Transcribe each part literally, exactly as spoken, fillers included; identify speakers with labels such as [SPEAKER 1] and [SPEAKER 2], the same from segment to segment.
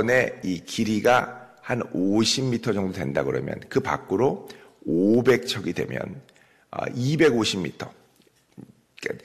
[SPEAKER 1] 성전의 이 길이가 한 오십 미터 정도 된다 그러면 그 밖으로 오백 척이 되면 이백오십 미터. 그러니까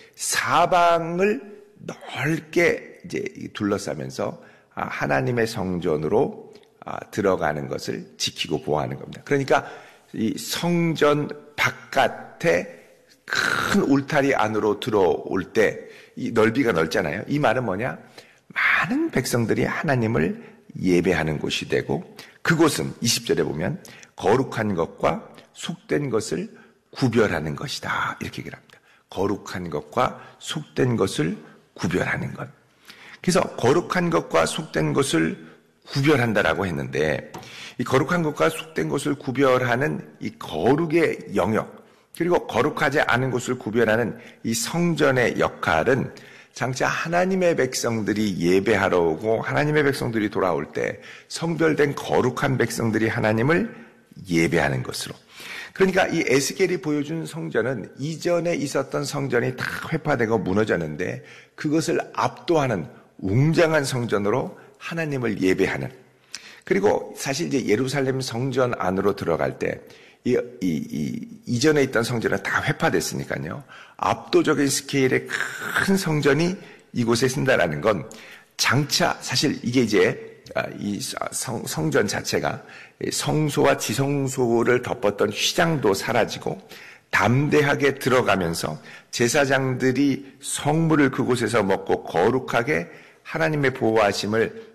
[SPEAKER 1] 사방을 넓게 이제 둘러싸면서 하나님의 성전으로 들어가는 것을 지키고 보호하는 겁니다. 그러니까 이 성전 바깥에 큰 울타리 안으로 들어올 때 이 넓이가 넓잖아요. 이 말은 뭐냐? 많은 백성들이 하나님을 예배하는 곳이 되고 그곳은 이십 절에 보면 거룩한 것과 속된 것을 구별하는 것이다. 이렇게 얘기를 합니다. 거룩한 것과 속된 것을 구별하는 것. 그래서 거룩한 것과 속된 것을 구별한다라고 했는데 이 거룩한 것과 속된 것을 구별하는 이 거룩의 영역 그리고 거룩하지 않은 것을 구별하는 이 성전의 역할은 장차 하나님의 백성들이 예배하러 오고 하나님의 백성들이 돌아올 때 성별된 거룩한 백성들이 하나님을 예배하는 것으로. 그러니까 이 에스겔이 보여준 성전은 이전에 있었던 성전이 다 회파되고 무너졌는데 그것을 압도하는 웅장한 성전으로 하나님을 예배하는. 그리고 사실 이제 예루살렘 성전 안으로 들어갈 때 이, 이, 이, 이전에 있던 성전은 다 회파됐으니까요. 압도적인 스케일의 큰 성전이 이곳에 쓴다라는 건 장차 사실 이게 이제 이 성, 성전 자체가 성소와 지성소를 덮었던 휘장도 사라지고 담대하게 들어가면서 제사장들이 성물을 그곳에서 먹고 거룩하게 하나님의 보호하심을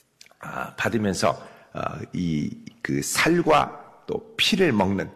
[SPEAKER 1] 받으면서 이 그 살과 또 피를 먹는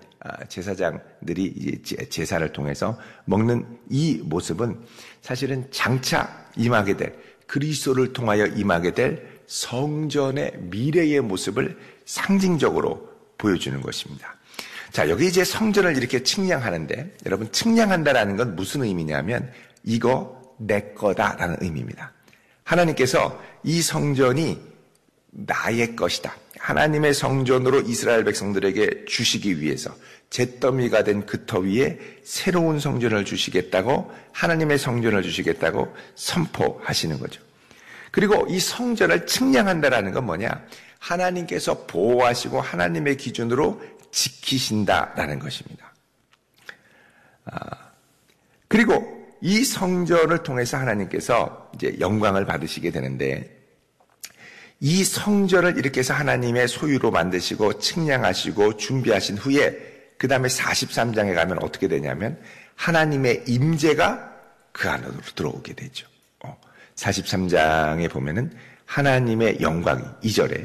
[SPEAKER 1] 제사장들이 제사를 통해서 먹는 이 모습은 사실은 장차 임하게 될 그리스도를 통하여 임하게 될 성전의 미래의 모습을 상징적으로 보여주는 것입니다. 자, 여기 이제 성전을 이렇게 측량하는데 여러분 측량한다라는 건 무슨 의미냐면 이거 내 거다라는 의미입니다. 하나님께서 이 성전이 나의 것이다. 하나님의 성전으로 이스라엘 백성들에게 주시기 위해서 잿더미가 된 그 터 위에 새로운 성전을 주시겠다고 하나님의 성전을 주시겠다고 선포하시는 거죠. 그리고 이 성전을 측량한다라는 건 뭐냐? 하나님께서 보호하시고 하나님의 기준으로 지키신다라는 것입니다. 아, 그리고 이 성전을 통해서 하나님께서 이제 영광을 받으시게 되는데 이 성전을 이렇게 해서 하나님의 소유로 만드시고 측량하시고 준비하신 후에 그 다음에 사십삼 장에 가면 어떻게 되냐면 하나님의 임재가 그 안으로 들어오게 되죠. 사십삼 장에 보면은 하나님의 영광이 이 절에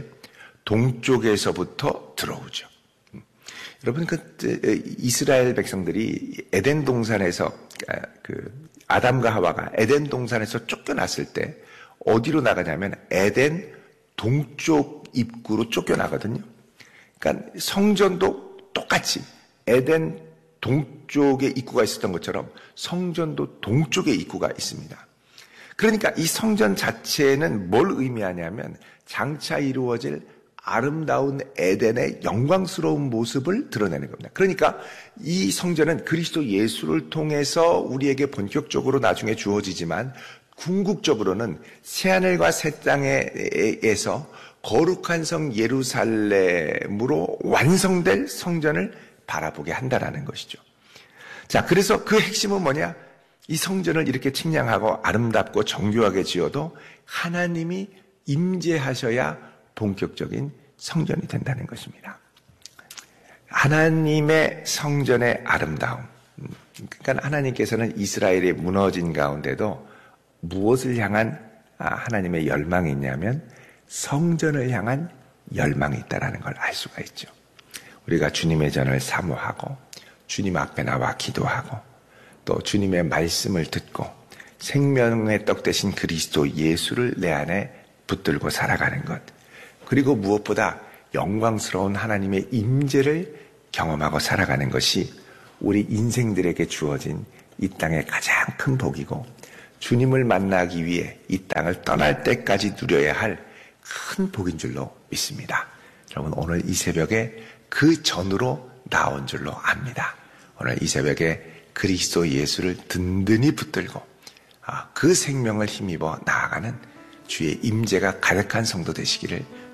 [SPEAKER 1] 동쪽에서부터 들어오죠. 여러분 그 이스라엘 백성들이 에덴 동산에서 그 아담과 하와가 에덴 동산에서 쫓겨났을 때 어디로 나가냐면 에덴 동쪽 입구로 쫓겨나거든요. 그러니까 성전도 똑같이 에덴 동쪽에 입구가 있었던 것처럼 성전도 동쪽에 입구가 있습니다. 그러니까 이 성전 자체는 뭘 의미하냐면 장차 이루어질 아름다운 에덴의 영광스러운 모습을 드러내는 겁니다. 그러니까 이 성전은 그리스도 예수를 통해서 우리에게 본격적으로 나중에 주어지지만 궁극적으로는 새하늘과 새 땅에서 거룩한 성 예루살렘으로 완성될 성전을 바라보게 한다라는 것이죠. 자, 그래서 그 핵심은 뭐냐? 이 성전을 이렇게 측량하고 아름답고 정교하게 지어도 하나님이 임재하셔야 본격적인 성전이 된다는 것입니다. 하나님의 성전의 아름다움. 그러니까 하나님께서는 이스라엘이 무너진 가운데도 무엇을 향한 하나님의 열망이 있냐면 성전을 향한 열망이 있다는 걸 알 수가 있죠. 우리가 주님의 전을 사모하고 주님 앞에 나와 기도하고 또 주님의 말씀을 듣고 생명의 떡 되신 그리스도 예수를 내 안에 붙들고 살아가는 것. 그리고 무엇보다 영광스러운 하나님의 임재를 경험하고 살아가는 것이 우리 인생들에게 주어진 이 땅의 가장 큰 복이고 주님을 만나기 위해 이 땅을 떠날 때까지 누려야 할 큰 복인 줄로 믿습니다. 여러분 오늘 이 새벽에 그 전으로 나온 줄로 압니다. 오늘 이 새벽에 그리스도 예수를 든든히 붙들고 그 생명을 힘입어 나아가는 주의 임재가 가득한 성도 되시기를